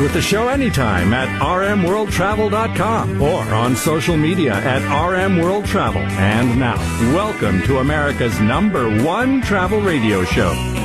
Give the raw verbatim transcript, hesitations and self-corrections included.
with the show anytime at r m world travel dot com or on social media at R M World Travel. And now, welcome to America's number one travel radio show,